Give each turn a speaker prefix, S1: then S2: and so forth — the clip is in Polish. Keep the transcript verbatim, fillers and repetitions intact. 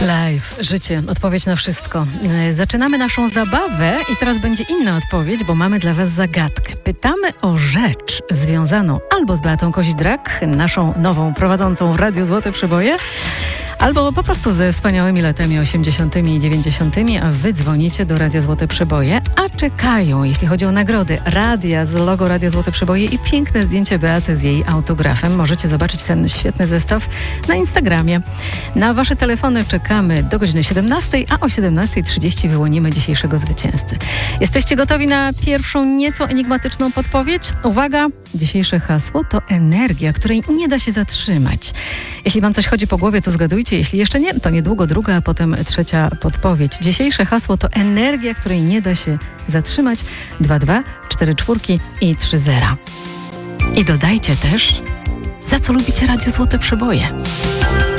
S1: Live, życie, odpowiedź na wszystko. Zaczynamy naszą zabawę i teraz będzie inna odpowiedź, bo mamy dla Was zagadkę. Pytamy o rzecz związaną albo z Beatą Koźdrak, naszą nową prowadzącą w Radiu Złote Przeboje, albo po prostu ze wspaniałymi latami osiemdziesiątymi i dziewięćdziesiątymi, a wy dzwonicie do Radia Złote Przeboje, a czekają, jeśli chodzi o nagrody, radia z logo Radia Złote Przeboje i piękne zdjęcie Beaty z jej autografem. Możecie zobaczyć ten świetny zestaw na Instagramie. Na wasze telefony czekamy do godziny siedemnastej, a o siedemnastej trzydzieści wyłonimy dzisiejszego zwycięzcę. Jesteście gotowi na pierwszą, nieco enigmatyczną podpowiedź? Uwaga, dzisiejsze hasło to energia, której nie da się zatrzymać. Jeśli wam coś chodzi po głowie, to zgadujcie. Jeśli jeszcze nie, to niedługo druga, a potem trzecia podpowiedź. Dzisiejsze hasło to energia, której nie da się zatrzymać. dwa dwa, cztery czwórki i trzy zera. I dodajcie też, za co lubicie Radio Złote Przeboje.